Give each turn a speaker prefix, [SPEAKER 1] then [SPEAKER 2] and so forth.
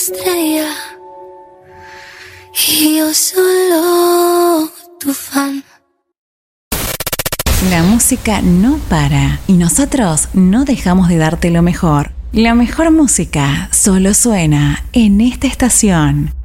[SPEAKER 1] estrella y yo solo tu fan.
[SPEAKER 2] La música no para y nosotros no dejamos de darte lo mejor. La mejor música solo suena en esta estación.